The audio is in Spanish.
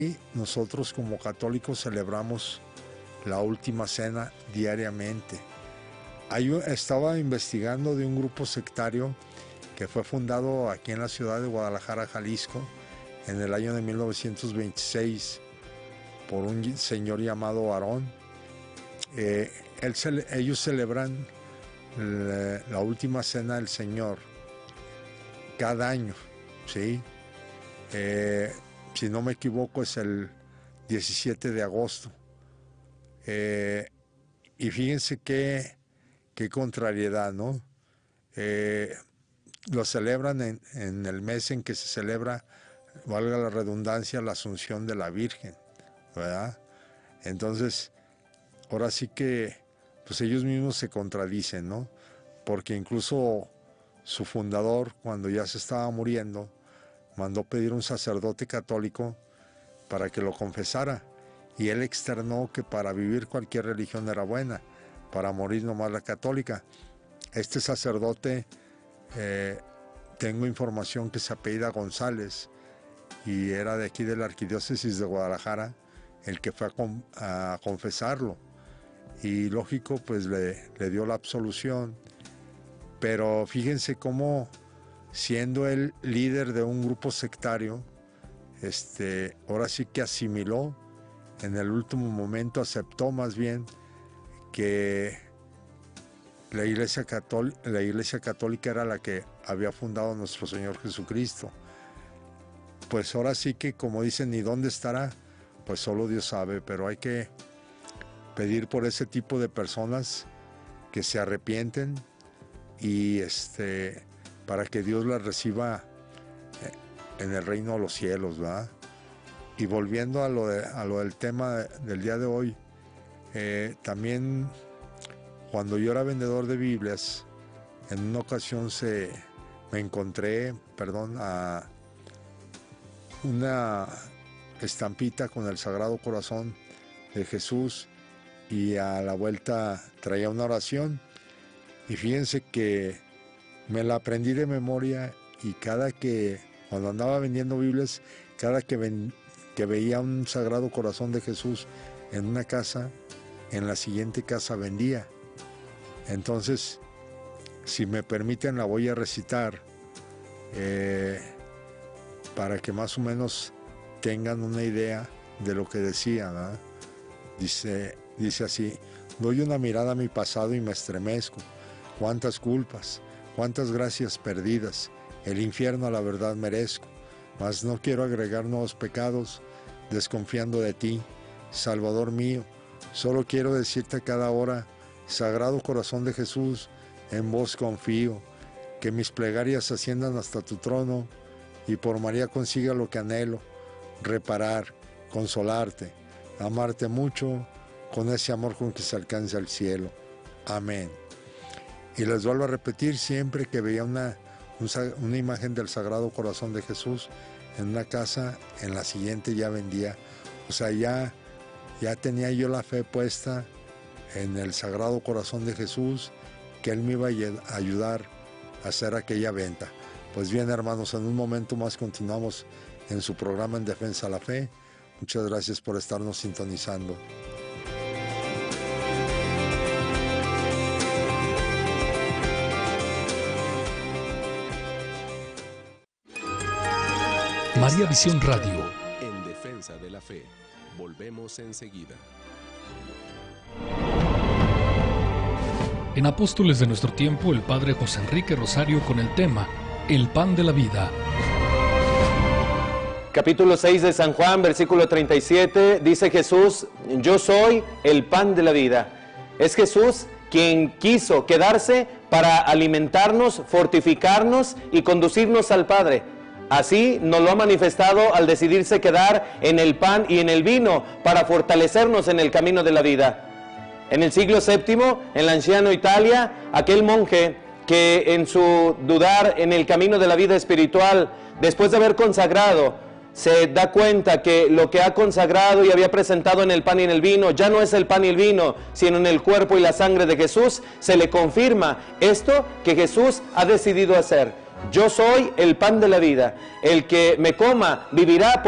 Y nosotros como católicos celebramos la última cena diariamente. Estaba investigando de un grupo sectario que fue fundado aquí en la ciudad de Guadalajara, Jalisco, en el año de 1926, por un señor llamado Aarón. Ellos celebran la última cena del Señor cada año, ¿sí? Si no me equivoco es el 17 de agosto. Y fíjense qué contrariedad, ¿no? Lo celebran en el mes en que se celebra, valga la redundancia, la Asunción de la Virgen, ¿verdad? Entonces, ahora sí que pues ellos mismos se contradicen, ¿no? Porque incluso su fundador, cuando ya se estaba muriendo, mandó pedir un sacerdote católico para que lo confesara, y él externó que para vivir cualquier religión era buena, para morir nomás la católica. Este sacerdote, tengo información que se apellida González, y era de aquí de la arquidiócesis de Guadalajara, el que fue a confesarlo, y lógico, pues le dio la absolución. Pero fíjense cómo, siendo él líder de un grupo sectario, ahora sí que asimiló, en el último momento aceptó más bien que la Iglesia Católica era la que había fundado nuestro Señor Jesucristo. Pues ahora sí que, como dicen, ¿y dónde estará? Pues solo Dios sabe, pero hay que pedir por ese tipo de personas que se arrepienten y para que Dios las reciba en el reino de los cielos, ¿verdad? Y volviendo a lo del tema del día de hoy, también cuando yo era vendedor de Biblias, en una ocasión me encontré a una estampita con el Sagrado Corazón de Jesús, y a la vuelta traía una oración, y fíjense que me la aprendí de memoria, y cuando andaba vendiendo Biblias, cada que veía un Sagrado Corazón de Jesús en una casa, en la siguiente casa vendía. Entonces, si me permiten, la voy a recitar para que más o menos tengan una idea de lo que decía, ¿verdad? Dice así: doy una mirada a mi pasado y me estremezco. Cuántas culpas, cuántas gracias perdidas, el infierno a la verdad merezco, mas no quiero agregar nuevos pecados, desconfiando de ti, Salvador mío. Solo quiero decirte a cada hora: Sagrado Corazón de Jesús, en vos confío, que mis plegarias asciendan hasta tu trono, y por María consiga lo que anhelo, reparar, consolarte, amarte mucho, con ese amor con que se alcanza el cielo. Amén. Y les vuelvo a repetir, siempre que veía una imagen del Sagrado Corazón de Jesús en una casa, en la siguiente ya vendía. O sea, ya tenía yo la fe puesta en el Sagrado Corazón de Jesús, que Él me iba a ayudar a hacer aquella venta. Pues bien, hermanos, en un momento más continuamos en su programa En Defensa de la Fe. Muchas gracias por estarnos sintonizando. María Visión Radio. En Defensa de la Fe. Volvemos enseguida. En Apóstoles de nuestro tiempo, el padre José Enrique Rosario con el tema El pan de la vida. Capítulo 6 de San Juan, versículo 37, dice Jesús: yo soy el pan de la vida. Es Jesús quien quiso quedarse para alimentarnos, fortificarnos y conducirnos al Padre. Así nos lo ha manifestado al decidirse quedar en el pan y en el vino para fortalecernos en el camino de la vida. En el siglo VII, en la anciana Italia, aquel monje que en su dudar en el camino de la vida espiritual, después de haber consagrado, se da cuenta que lo que ha consagrado y había presentado en el pan y en el vino ya no es el pan y el vino, sino en el cuerpo y la sangre de Jesús. Se le confirma esto que Jesús ha decidido hacer: yo soy el pan de la vida, el que me coma vivirá por